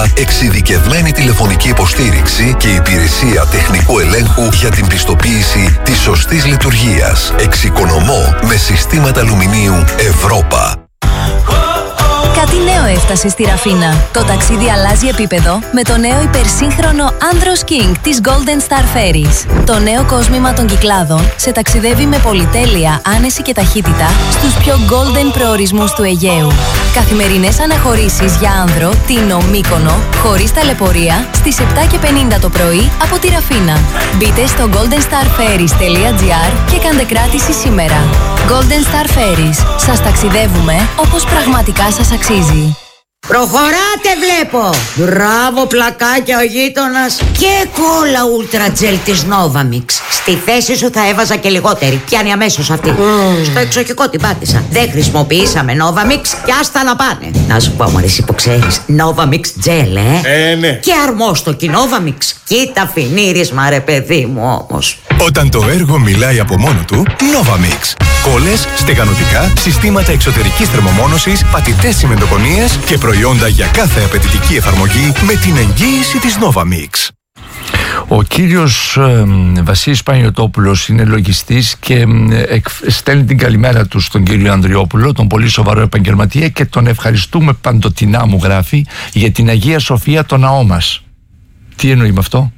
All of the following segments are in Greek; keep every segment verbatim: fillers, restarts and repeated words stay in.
Ευρώπα, εξειδικευμένη τηλεφωνική υποστήριξη και υπηρεσία τεχνικού ελέγχου για την πιστοποίηση της σωστής λειτουργίας. Εξοικονομώ με συστήματα αλουμινίου Ευρώπα. Κάτι νέο έφτασε στη Ραφίνα. Το ταξίδι αλλάζει επίπεδο με το νέο υπερσύγχρονο Andros King της Golden Star Ferries. Το νέο κόσμημα των Κυκλάδων σε ταξιδεύει με πολυτέλεια, άνεση και ταχύτητα στους πιο golden προορισμούς του Αιγαίου. Καθημερινές αναχωρήσεις για άνδρο, Τίνο, Μύκονο, χωρίς ταλαιπωρία, στις επτά και πενήντα το πρωί από τη Ραφίνα. Μπείτε στο golden star ferries τελεία gr και κάντε κράτηση σήμερα. Golden Star Ferries. Σας ταξιδεύουμε όπως πραγματικά σας αξίζει. Προχωράτε βλέπω! Μπράβο πλακάκια ο γείτονας. Και κόλλα Ultra Gel της Novamix. Στη θέση σου θα έβαζα και λιγότερη. Πιάνει αμέσως αυτή. mm. Στο εξοχικό την πάτησα. Δεν χρησιμοποιήσαμε Novamix και άστα να πάνε. Να σου πω μωρέ εσύ που ξέρεις, Novamix Gel ε, ε ναι. Και αρμόστοκι Novamix. Κοίτα φινίρισμα ρε παιδί μου όμως. Όταν το έργο μιλάει από μόνο του, Novamix. Κόλλες, στεγανοτικά, συστήματα εξωτερικής θερμομόνωσης, πατητές τσιμεντοκονίες και προϊόντα για κάθε απαιτητική εφαρμογή με την εγγύηση της Novamix. Ο κύριος ε, Βασίλης Παναγιωτόπουλος είναι λογιστής και ε, στέλνει την καλημέρα του στον κύριο Ανδριόπουλο, τον πολύ σοβαρό επαγγελματία, και τον ευχαριστούμε παντοτινά, μου γράφει, για την Αγία Σοφία το ναό μας. Τι εννοεί με αυτό?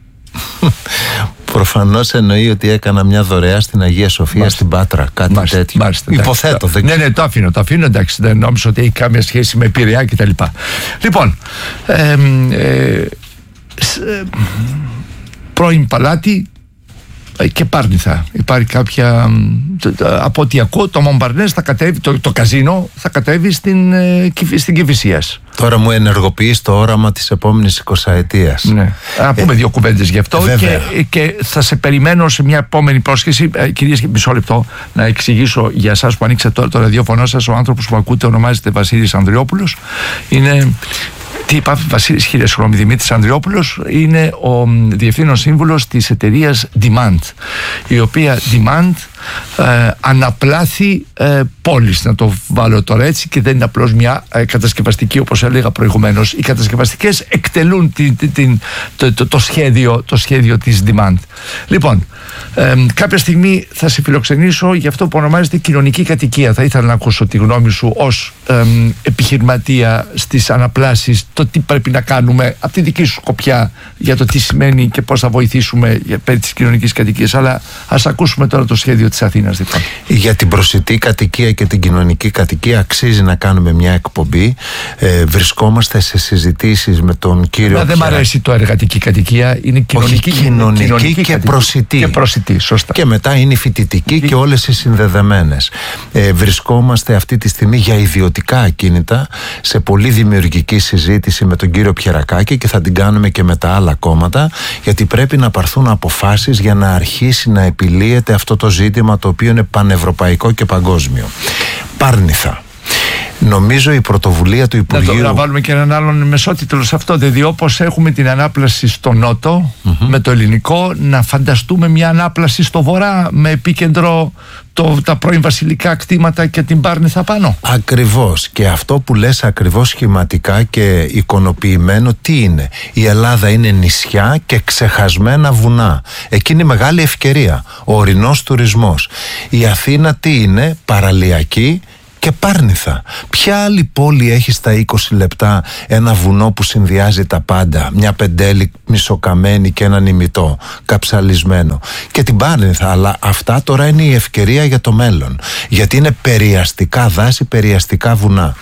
Προφανώς εννοεί ότι έκανα μια δωρεά στην Αγία Σοφία, μάλιστα, στην Πάτρα, κάτι μάλιστα, τέτοιο. Μάλιστα, υποθέτω. Δεν... Ναι, ναι, το αφήνω, το αφήνω, εντάξει, δεν νόμιζα ότι έχει κάμια σχέση με Πειραιά κτλ. Λοιπόν, ε, ε, ε, πρώην Παλάτι και Πάρνηθα. Υπάρχει κάποια, από ό,τι ακούω, το Μομπαρνές θα κατέβει, το, το καζίνο θα κατέβει στην, στην Κηφισίας. Τώρα μου ενεργοποιείς το όραμα της επόμενης εικοσαετίας. Ναι. Να πούμε ε, δύο κουβέντες γι' αυτό και, και θα σε περιμένω σε μια επόμενη πρόσκληση. Ε, κυρίες και μισό λεπτό να εξηγήσω για εσάς που ανοίξατε τώρα το ραδιόφωνο σας. Ο άνθρωπος που ακούτε ονομάζεται Βασίλης Ανδριόπουλος. Είναι... Τι είπα, Βασίλης, χίλια συγγνώμη, Δημήτρης Ανδριόπουλος, είναι ο διευθύνων σύμβουλος της εταιρείας Demand, η οποία Demand ε, αναπλάθει ε, πόλεις, να το βάλω τώρα έτσι, και δεν είναι απλώς μια ε, κατασκευαστική, όπως έλεγα προηγουμένως. Οι κατασκευαστικές εκτελούν την, την, την, το, το, το, σχέδιο, το σχέδιο της Demand. Λοιπόν, ε, κάποια στιγμή θα σε φιλοξενήσω για αυτό που ονομάζεται κοινωνική κατοικία. Θα ήθελα να ακούσω τη γνώμη σου ως ε, επιχειρηματία στις αναπλάσεις, το τι πρέπει να κάνουμε από τη δική σου σκοπιά για το τι σημαίνει και πώς θα βοηθήσουμε για πέρι της κοινωνικής κατοικίας. Αλλά ας ακούσουμε τώρα το σχέδιο της Αθήνας. Λοιπόν. Για την προσιτή κατοικία και την κοινωνική κατοικία αξίζει να κάνουμε μια εκπομπή. Ε, βρισκόμαστε σε συζητήσεις με τον κύριο. Μα δεν μ' αρέσει το εργατική κατοικία. Είναι κοινωνική, όχι, κοινωνική, κοινωνική και, προσιτή. και προσιτή. Σωστά. Και μετά είναι η φοιτητική και, και όλες οι συνδεδεμένες. Ε, βρισκόμαστε αυτή τη στιγμή για ιδιωτικά ακίνητα σε πολύ δημιουργική συζήτηση με τον κύριο Πιερακάκη και θα την κάνουμε και με τα άλλα κόμματα, γιατί πρέπει να πάρθουν αποφάσεις για να αρχίσει να επιλύεται αυτό το ζήτημα, το οποίο είναι πανευρωπαϊκό και παγκόσμιο. Πάρνηθα. Νομίζω η πρωτοβουλία του Υπουργείου. Να, το, να βάλουμε και έναν άλλον μεσότιτλο σε αυτό. Δηλαδή, όπως έχουμε την ανάπλαση στο Νότο mm-hmm. με το ελληνικό, να φανταστούμε μια ανάπλαση στο Βορρά με επίκεντρο το, τα πρώην βασιλικά κτήματα και την Πάρνηθα πάνω. Ακριβώς. Και αυτό που λες ακριβώς σχηματικά και εικονοποιημένο, τι είναι? Η Ελλάδα είναι νησιά και ξεχασμένα βουνά. Εκείνη η μεγάλη ευκαιρία. Ο ορεινός τουρισμός. Η Αθήνα τι είναι? Παραλιακή και Πάρνηθα. Ποια άλλη πόλη έχει στα είκοσι λεπτά ένα βουνό που συνδυάζει τα πάντα? Μια πεντέλη μισοκαμένη και έναν ημιτό καψαλισμένο. Και την Πάρνηθα. Αλλά αυτά τώρα είναι η ευκαιρία για το μέλλον. Γιατί είναι περιαστικά δάση, περιαστικά βουνά.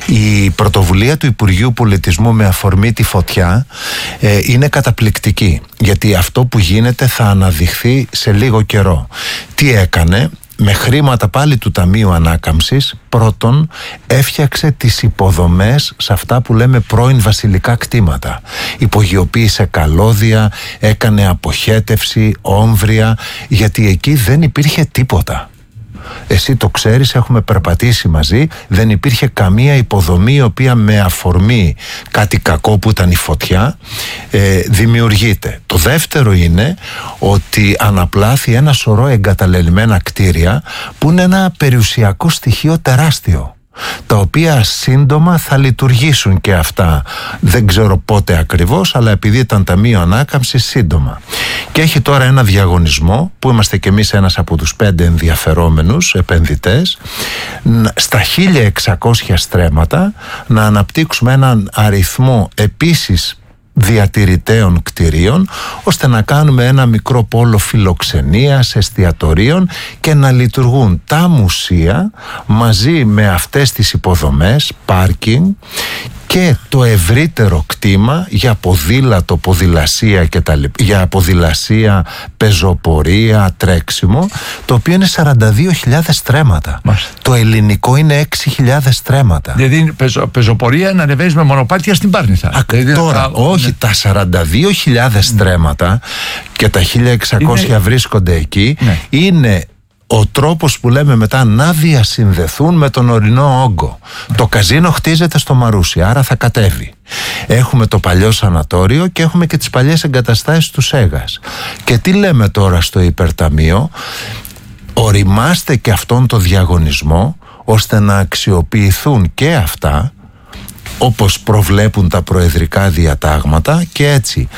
Η πρωτοβουλία του Υπουργείου Πολιτισμού με αφορμή τη φωτιά ε, είναι καταπληκτική. Γιατί αυτό που γίνεται θα αναδειχθεί σε λίγο καιρό. Τι έκανε? Με χρήματα πάλι του Ταμείου Ανάκαμψης, πρώτον έφτιαξε τις υποδομές σε αυτά που λέμε πρώην βασιλικά κτήματα. Υπογειοποίησε καλώδια, έκανε αποχέτευση, όμβρια, γιατί εκεί δεν υπήρχε τίποτα. Εσύ το ξέρεις, έχουμε περπατήσει μαζί, δεν υπήρχε καμία υποδομή η οποία με αφορμή κάτι κακό που ήταν η φωτιά ε, δημιουργείται. Το δεύτερο είναι ότι αναπλάθη ένα σωρό εγκαταλελειμμένα κτίρια που είναι ένα περιουσιακό στοιχείο τεράστιο. τα οποία σύντομα θα λειτουργήσουν και αυτά. Δεν ξέρω πότε ακριβώς, αλλά επειδή ήταν Ταμείο Ανάκαμψης, σύντομα. Και έχει τώρα ένα διαγωνισμό που είμαστε κι εμείς ένας από τους πέντε ενδιαφερόμενους επενδυτές, στα χίλια εξακόσια στρέμματα να αναπτύξουμε έναν αριθμό επίσης διατηρητέων κτηρίων, ώστε να κάνουμε ένα μικρό πόλο φιλοξενίας, εστιατορίων και να λειτουργούν τα μουσεία μαζί με αυτές τις υποδομές, πάρκινγκ και το ευρύτερο κτήμα για ποδήλατο, ποδηλασία και τα λοιπά, για ποδηλασία, πεζοπορία, τρέξιμο, το οποίο είναι σαράντα δύο χιλιάδες στρέμματα. Μάλιστα. Το ελληνικό είναι έξι χιλιάδες στρέμματα. Δηλαδή πεζο, πεζοπορία να ανεβαίνεις με μονοπάτια στην Πάρνηθα. Α, δηλαδή, τώρα, α, όχι, ναι. Τα σαράντα δύο χιλιάδες στρέμματα και τα χίλια εξακόσια είναι... βρίσκονται εκεί, ναι. Είναι ο τρόπος που λέμε μετά να διασυνδεθούν με τον ορεινό όγκο. Το καζίνο χτίζεται στο Μαρούσι, άρα θα κατέβει. Έχουμε το παλιό σανατόριο και έχουμε και τις παλιές εγκαταστάσεις του Σέγας. Και τι λέμε τώρα στο υπερταμείο? Οριμάστε και αυτόν το διαγωνισμό, ώστε να αξιοποιηθούν και αυτά όπως προβλέπουν τα προεδρικά διατάγματα, και έτσι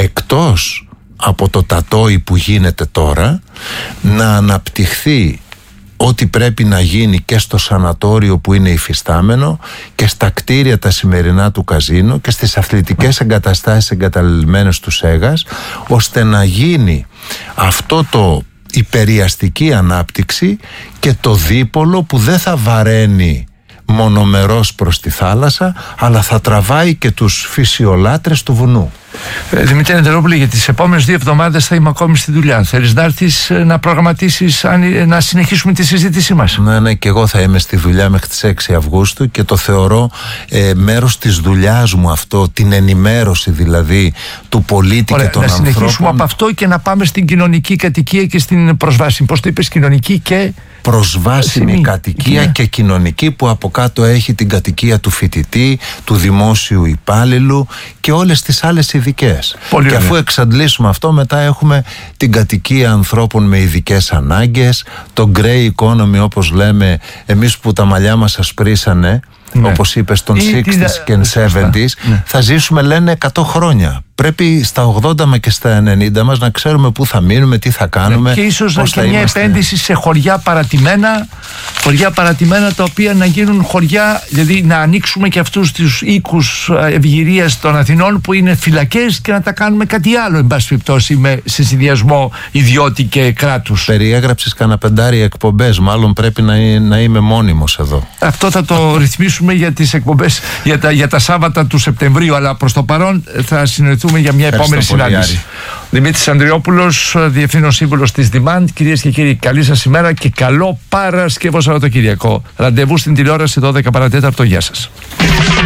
εκτός από το τατόι που γίνεται τώρα να αναπτυχθεί ό,τι πρέπει να γίνει και στο σανατόριο που είναι υφιστάμενο και στα κτίρια τα σημερινά του καζίνο και στις αθλητικές εγκαταστάσεις εγκαταλελειμμένες του Σέγας, ώστε να γίνει αυτό το υπεριαστική ανάπτυξη και το δίπολο που δεν θα βαραίνει μονομερός προς τη θάλασσα, αλλά θα τραβάει και τους φυσιολάτρες του βουνού. Ε, Δημήτρη Ανδρεόπουλε, για τις επόμενες δύο εβδομάδες θα είμαι ακόμη στη δουλειά. Θέλεις να έρθεις να προγραμματίσεις, να συνεχίσουμε τη συζήτησή μας? Ναι, ναι, και εγώ θα είμαι στη δουλειά μέχρι τις έξι Αυγούστου και το θεωρώ ε, μέρος της δουλειάς μου αυτό, την ενημέρωση δηλαδή του πολίτη. Ωραία, και των να ανθρώπων. Να συνεχίσουμε από αυτό και να πάμε στην κοινωνική κατοικία και στην προσβάσιμη. Πώς το είπες, κοινωνική και... προσβάσιμη Σημή. κατοικία yeah. και κοινωνική, που από κάτω έχει την κατοικία του φοιτητή, του δημόσιου υπάλληλου και όλες τις άλλες ειδικές. Πολύ και αφού ωραία. εξαντλήσουμε αυτό, μετά έχουμε την κατοικία ανθρώπων με ειδικές ανάγκες, το grey economy όπως λέμε εμείς, που τα μαλλιά μας ασπρίσανε, ναι. όπως είπες, των εξήντα και εβδομήντα, ναι. θα ζήσουμε λένε εκατό χρόνια. Πρέπει στα ογδόντα μα και στα ενενήντα μας να ξέρουμε πού θα μείνουμε, τι θα κάνουμε. Και ίσως και μια είμαστε... επένδυση σε χωριά παρατημένα, χωριά παρατημένα τα οποία να γίνουν χωριά, δηλαδή να ανοίξουμε και αυτούς τους οίκους ευγυρίας των Αθηνών που είναι φυλακές και να τα κάνουμε κάτι άλλο, εν πάση περιπτώσει, με σε συνδυασμό ιδιώτη και κράτους. Περιέγραψες κανένα πεντάρι εκπομπές, μάλλον πρέπει να, να είμαι μόνιμος εδώ. Αυτό θα το ρυθμίσουμε για τις εκπομπές για τα, για τα Σάββατα του Σεπτεμβρίου, αλλά προς το παρόν θα συνεχίσουμε για μια επόμενη συνάντηση. Δημήτρης Ανδριόπουλος, Διευθύνων Σύμβουλος της Demand. Κυρίες και κύριοι, καλή σας ημέρα και καλό Παρασκευό Σαββατοκύριακο. Ραντεβού στην τηλεόραση δώδεκα παρατέταρτο. Γεια σας.